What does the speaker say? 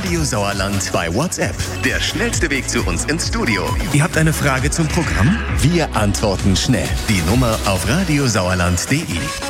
Radio Sauerland bei WhatsApp. Der schnellste Weg zu uns ins Studio. Ihr habt eine Frage zum Programm? Wir antworten schnell. Die Nummer auf radiosauerland.de.